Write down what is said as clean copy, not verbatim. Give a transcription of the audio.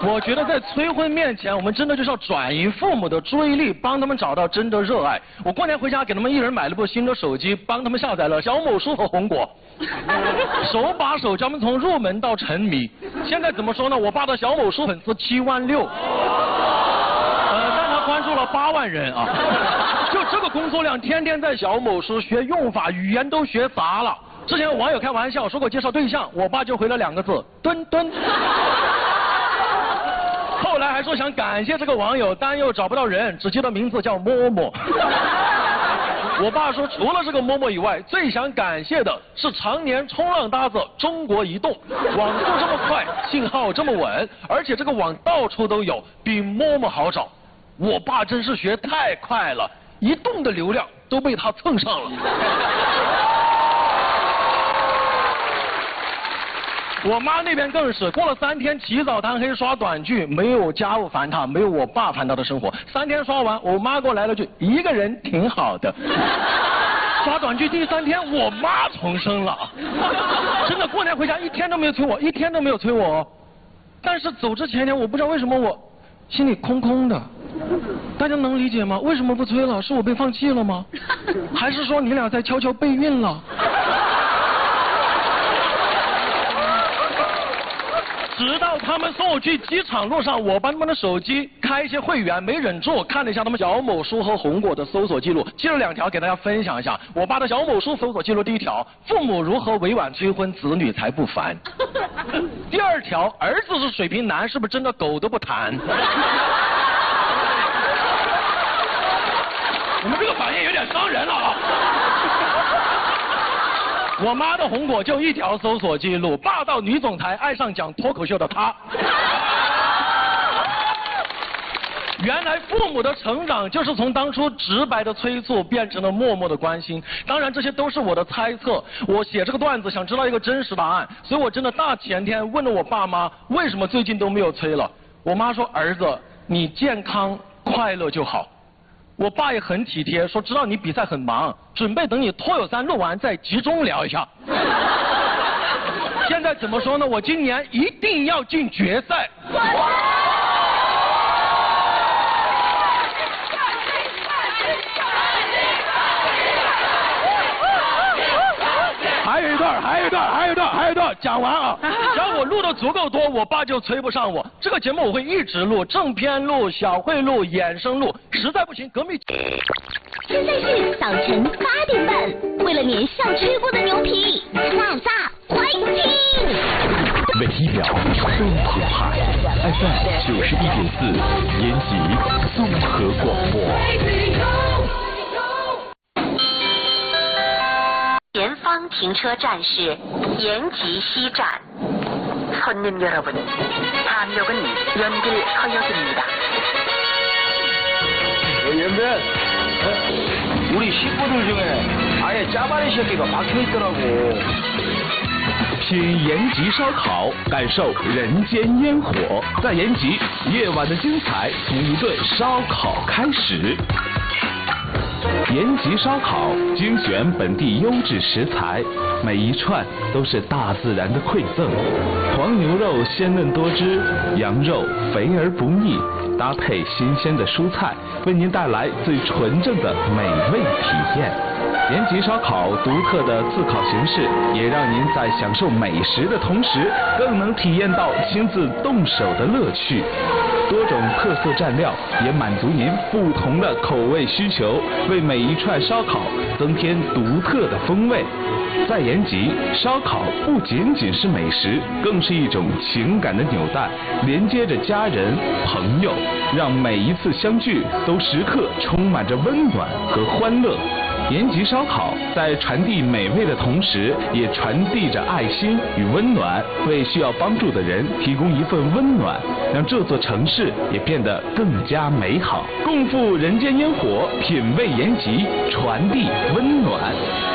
我觉得在催婚面前，我们真的就是要转移父母的注意力，帮他们找到真的热爱。我过年回家给他们一人买了部新的手机，帮他们下载了小某书和红果，手把手教他们从入门到沉迷。现在怎么说呢？我爸的小某书粉丝7万6，但他关注了8万人啊。就这个工作量，天天在小某书学用法，语言都学杂了。之前有网友开玩笑说给我介绍对象，我爸就回了2个字：墩墩。后来还说想感谢这个网友，但又找不到人，只记得名字叫摸摸。我爸说除了这个摸摸以外，最想感谢的是常年冲浪搭子中国移动，网速这么快，信号这么稳，而且这个网到处都有，比摸摸好找。我爸真是学太快了，移动的流量都被他蹭上了。我妈那边更是过了3天起早贪黑刷短剧，没有家务烦她，没有我爸烦她的生活。3天刷完，我妈给我来了句：“一个人挺好的。”刷短剧第3天，我妈重生了。真的，过年回家一天都没有催我，一天都没有催我。但是走之前一天，我不知道为什么我心里空空的。大家能理解吗？为什么不催了？是我被放弃了吗？还是说你俩在悄悄备孕了？直到他们送我去机场路上，我帮他们的手机开一些会员，没忍住看了一下他们小某书和红果的搜索记录，记了2条给大家分享一下。我爸的小某书搜索记录第1条：父母如何委婉催婚，子女才不烦。第2条：儿子是水瓶男，是不是真的狗都不谈？你们这个反应有点伤人了啊！我妈的红果就1条搜索记录：霸道女总裁爱上讲脱口秀的她。原来父母的成长就是从当初直白的催促变成了默默的关心。当然这些都是我的猜测，我写这个段子想知道一个真实答案，所以我真的大前天问了我爸妈为什么最近都没有催了。我妈说：儿子，你健康快乐就好。我爸也很体贴，说知道你比赛很忙，准备等你脱友3录完再集中聊一下。现在怎么说呢？我今年一定要进决赛。还有一段，讲完啊！只要我录的足够多，我爸就催不上我。这个节目我会一直录，正片录、小会录、衍生录，实在不行革命。 现在是早晨8点半，为了年上吃过的牛皮，撒怀金。 为仪表综合派 FM 91.4，延吉综合广播。 前方停车站是延吉西站。 손님여러분, 다음역은 연길서역입니다. 연변, 우리 식구들 중에 아예 짜바리 새끼가 박혀있더라고. 品延吉烧烤，感受人间烟火。在延吉，夜晚的精彩从一顿烧烤开始。延吉烧烤精选本地优质食材，每一串都是大自然的馈赠。黄牛肉鲜嫩多汁，羊肉肥而不腻，搭配新鲜的蔬菜，为您带来最纯正的美味体验。延吉烧烤独特的自烤形式，也让您在享受美食的同时，更能体验到亲自动手的乐趣。多种特色蘸料也满足您不同的口味需求，为每一串烧烤增添独特的风味。在延吉，烧烤不仅仅是美食，更是一种情感的纽带，连接着家人、朋友，让每一次相聚都时刻充满着温暖和欢乐。延吉烧烤在传递美味的同时，也传递着爱心与温暖，为需要帮助的人提供一份温暖，让这座城市也变得更加美好。共赴人间烟火，品味延吉，传递温暖。